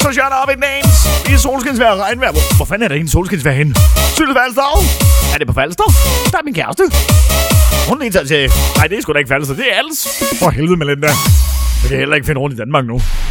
Shut up, it names. I solskinsvejr og regnvejr. Hvor fanden er der en solskinsvejr henne? Sylte Falster. Er det på Falster? Der er min kæreste. Hun er lige taget til... Nej, det er sgu da ikke Falster. Det er Als. For helvede, Melinda. Jeg kan heller ikke finde rundt i Danmark nu.